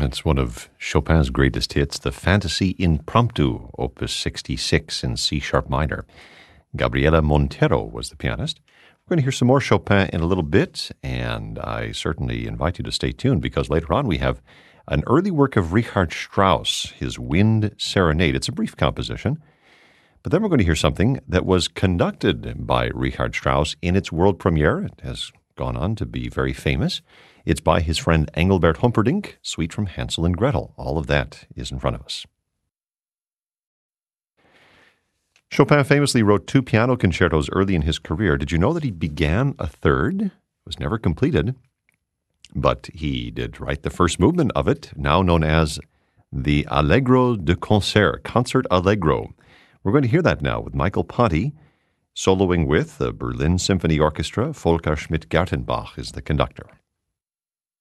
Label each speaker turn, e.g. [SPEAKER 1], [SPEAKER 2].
[SPEAKER 1] It's one of Chopin's greatest hits, the Fantasy Impromptu, Opus 66 in C-sharp minor. Gabriela Montero was the pianist. We're going to hear some more Chopin in a little bit, and I certainly invite you to stay tuned because later on we have an early work of Richard Strauss, his Wind Serenade. It's a brief composition, but then we're going to hear something that was conducted by Richard Strauss in its world premiere. It has gone on to be very famous. It's by his friend Engelbert Humperdinck, Suite from Hansel and Gretel. All of that is in front of us. Chopin famously wrote 2 piano concertos early in his career. Did you know that he began a third? It was never completed, but he did write the first movement of it, now known as the Allegro de Concert, Concert Allegro. We're going to hear that now with Michael Ponti, soloing with the Berlin Symphony Orchestra. Volker Schmidt-Gertenbach is the conductor.